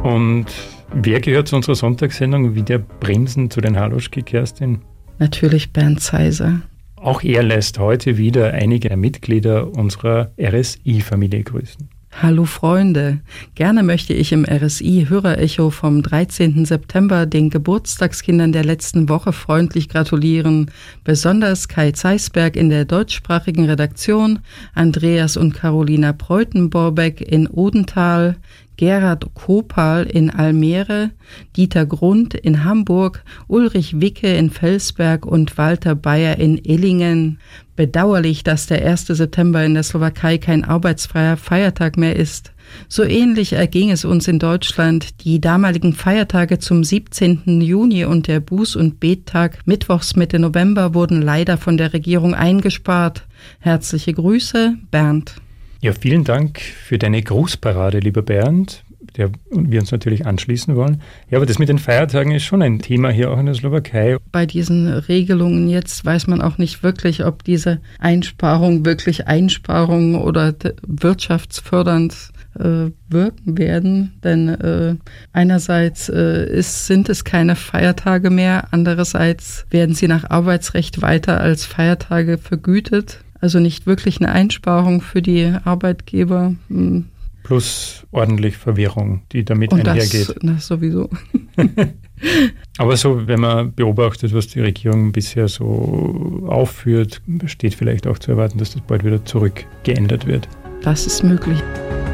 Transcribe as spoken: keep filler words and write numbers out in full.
Und wer gehört zu unserer Sonntagssendung wie der Prinzen zu den Haluschki, Kerstin? Natürlich Bernd Zeiser. Auch er lässt heute wieder einige der Mitglieder unserer R S I-Familie grüßen. Hallo Freunde, gerne möchte ich im R S I-Hörerecho vom dreizehnten September den Geburtstagskindern der letzten Woche freundlich gratulieren. Besonders Kai Zeisberg in der deutschsprachigen Redaktion, Andreas und Carolina Preutenborbeck in Odenthal, Gerhard Kopal in Almere, Dieter Grund in Hamburg, Ulrich Wicke in Felsberg und Walter Bayer in Illingen. Bedauerlich, dass der erste September in der Slowakei kein arbeitsfreier Feiertag mehr ist. So ähnlich erging es uns in Deutschland. Die damaligen Feiertage zum siebzehnten Juni und der Buß- und Bettag mittwochs Mitte November wurden leider von der Regierung eingespart. Herzliche Grüße, Bernd. Ja, vielen Dank für deine Grußparade, lieber Bernd, der wir uns natürlich anschließen wollen. Ja, aber das mit den Feiertagen ist schon ein Thema hier auch in der Slowakei. Bei diesen Regelungen jetzt weiß man auch nicht wirklich, ob diese Einsparungen wirklich Einsparungen oder wirtschaftsfördernd äh, wirken werden. Denn äh, einerseits äh, ist, sind es keine Feiertage mehr, andererseits werden sie nach Arbeitsrecht weiter als Feiertage vergütet. Also nicht wirklich eine Einsparung für die Arbeitgeber. Plus ordentlich Verwirrung, die damit Und einhergeht. Das, das sowieso. Aber so, wenn man beobachtet, was die Regierung bisher so aufführt, steht vielleicht auch zu erwarten, dass das bald wieder zurückgeändert wird. Das ist möglich.